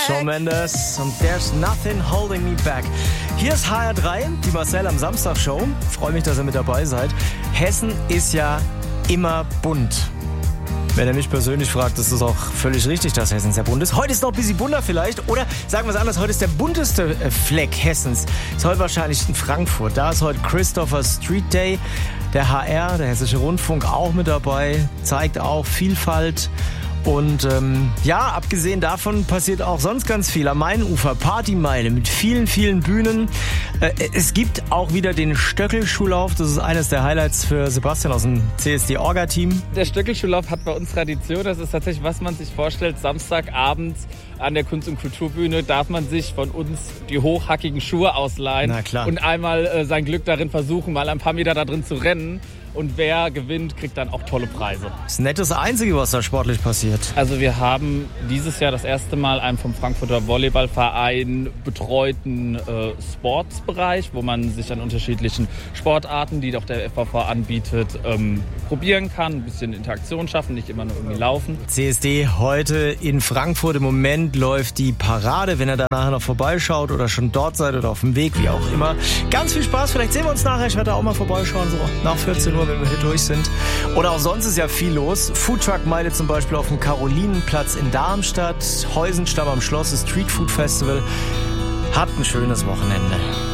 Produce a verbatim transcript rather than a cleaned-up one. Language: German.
Shawn Mendes und There's Nothing Holding Me Back. Hier ist H R drei, die Marcel am Samstag-Show. Freue mich, dass ihr mit dabei seid. Hessen ist ja immer bunt. Wenn ihr mich persönlich fragt, ist es auch völlig richtig, dass Hessen sehr bunt ist. Heute ist noch ein bisschen bunter vielleicht. Oder sagen wir es anders, heute ist der bunteste Fleck Hessens. Ist heute wahrscheinlich in Frankfurt. Da ist heute Christopher Street Day. Der H R, der Hessische Rundfunk, auch mit dabei. Zeigt auch Vielfalt. Und ähm, ja, abgesehen davon passiert auch sonst ganz viel. Am Mainufer, Partymeile mit vielen, vielen Bühnen. Äh, es gibt auch wieder den Stöckelschuhlauf. Das ist eines der Highlights für Sebastian aus dem C S D-Orga-Team. Der Stöckelschuhlauf hat bei uns Tradition. Das ist tatsächlich, was man sich vorstellt. Samstagabends an der Kunst- und Kulturbühne darf man sich von uns die hochhackigen Schuhe ausleihen. Na klar. Und einmal äh, sein Glück darin versuchen, mal ein paar Meter da drin zu rennen. Und wer gewinnt, kriegt dann auch tolle Preise. Das ist nicht das Einzige, was da sportlich passiert. Also wir haben dieses Jahr das erste Mal einen vom Frankfurter Volleyballverein betreuten äh, Sportsbereich, wo man sich an unterschiedlichen Sportarten, die doch der F V V anbietet, ähm, probieren kann. Ein bisschen Interaktion schaffen, nicht immer nur irgendwie laufen. C S D heute in Frankfurt. Im Moment läuft die Parade. Wenn ihr da nachher noch vorbeischaut oder schon dort seid oder auf dem Weg, wie auch immer. Ganz viel Spaß. Vielleicht sehen wir uns nachher. Ich werde da auch mal vorbeischauen, so nach vierzehn Uhr, wenn wir hier durch sind. Oder auch sonst ist ja viel los. Foodtruck-Meile zum Beispiel auf dem Karolinenplatz in Darmstadt. Heusenstamm am Schloss, das Street Food Festival. Habt ein schönes Wochenende.